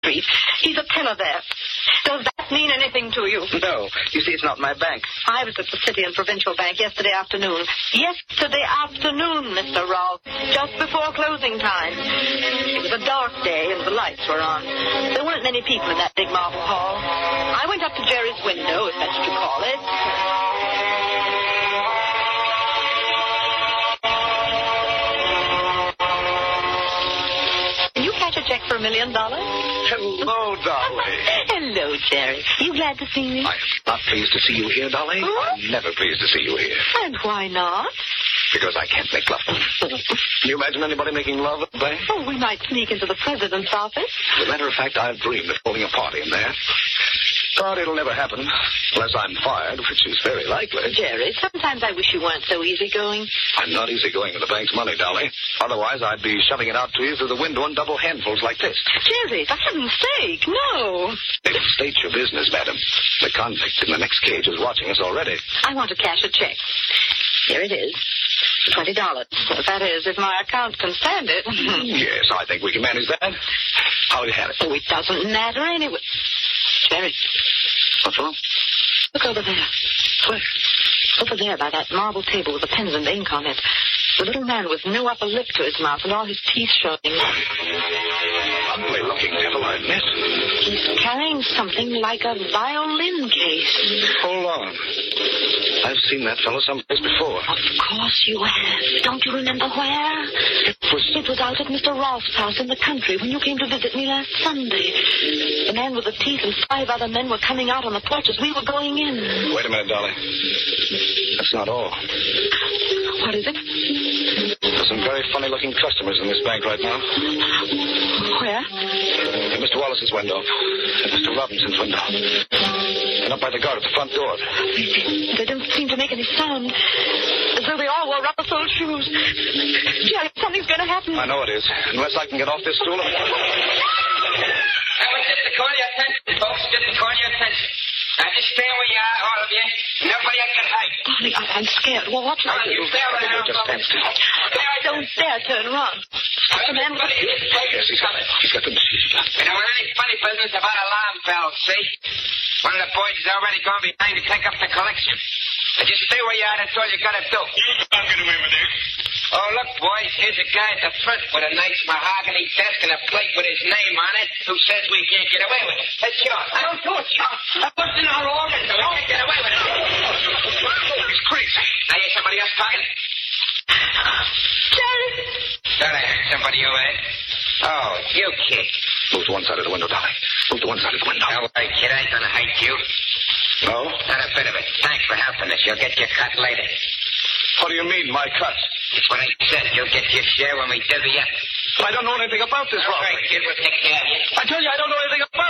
Street. He's a teller there. Does that mean anything to you? No. You see, it's not my bank. I was at the City and Provincial Bank yesterday afternoon. Yesterday afternoon, Mr. Rolfe. Just before closing time. It was a dark day and the lights were on. There weren't many people in that big marble hall. I went up to Jerry's window, if that's what you call it. Can you cash a check for $1 million? Hello, Dolly. Hello, Jerry. You glad to see me? I'm not pleased to see you here, Dolly. Huh? I'm never pleased to see you here. And why not? Because I can't make love. Can you imagine anybody making love at the bank? Oh, we might sneak into the president's office. As a matter of fact, I've dreamed of holding a party in there. But it'll never happen unless I'm fired, which is very likely. Jerry, sometimes I wish you weren't so easygoing. I'm not easygoing with the bank's money, Dolly. Otherwise, I'd be shoving it out to you through the window in double handfuls like this. Jerry, for heaven's sake, no. State your business, madam. The convict in the next cage is watching us already. I want to cash a check. Here it is. $20. That is, if my account can stand it. Yes, I think we can manage that. How do you have it? Oh, it doesn't matter anyway. Jerry. What's wrong? Look over there. Where? Over there by that marble table with the pens and ink on it. The little man with no upper lip to his mouth and all his teeth showing. Ugly looking devil I've met. He's carrying something like a violin case. Hold on. I've seen that fellow someplace before. Of course you have. Don't you remember where? It was out at Mr. Rolfe's house in the country when you came to visit me last Sunday. The man with the teeth and 5 other men were coming out on the porch as we were going in. Wait a minute, Dolly. That's not all. What is it? There's some very funny-looking customers in this bank right now. Where? At Mr. Wallace's window. At Mr. Robinson's window. And up by the guard at the front door. They didn't seem to make any sound. As though they all wore rubber-soled shoes. Jerry, something's going to happen. I know it is. Unless I can get off this stool. Just to call your attention, folks. Just to call your attention. Now, just stay where you are, all of you. Nobody can hide. Darling, I'm scared. Well, what should I do? You stay right now. Just stand still. Don't dare turn around. The man with the... Yes, he's got the machine gun. We don't want any funny business about alarm bells, see? One of the boys is already gone behind to take up the collection. Now, just stay where you are. That's all you got to do. You can't get away with this. Oh, look, boys, here's a guy at the front with a nice mahogany desk and a plate with his name on it who says we can't get away with it. That's yours. I don't do it, John. I'm busting our organs so we can't get away with it. He's crazy. I hear somebody else talking. Jerry! Thought I heard somebody over there. Oh, you kid. Move to one side of the window, Dolly. Move to one side of the window. Don't worry, kid. I ain't gonna hate you. No? Not a bit of it. Thanks for helping us. You'll get your cut later. What do you mean, my cut? That's what I said. You'll get your share when we divvy up. I don't know anything about this, Rob. All right, kid. We'll take care of you. I tell you, I don't know anything about